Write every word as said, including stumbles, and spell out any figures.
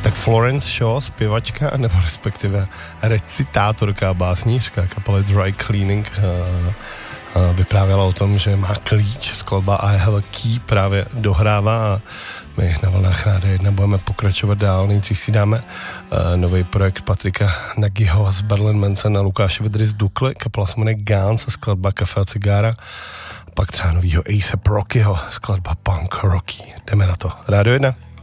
Tak Florence Shaw, zpěvačka, nebo respektive recitátorka, básnířka kapely Dry Cleaning, uh, uh, vyprávěla o tom, že má klíč, skladba I Have a Key právě dohrává a my na Vlnách Rádia jedna budeme pokračovat dál. Nejdřív si dáme uh, nový projekt Patrika Nagyho z Berlin Manson a Lukáše Vedry z Dukly, kapela se jmenuje Gans a skladba Kafe a cigára. Pak třeba novýho A$ej ap Rockyho, skladba Punk Rocky. Jdeme na to. Rádio jedna.